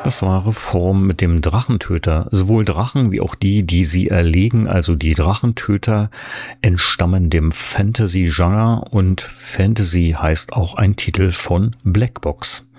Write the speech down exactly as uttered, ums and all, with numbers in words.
Das war Reform mit dem Drachentöter. Sowohl Drachen wie auch die, die sie erlegen, also die Drachentöter, entstammen dem Fantasy-Genre und Fantasy heißt auch ein Titel von Blackbox.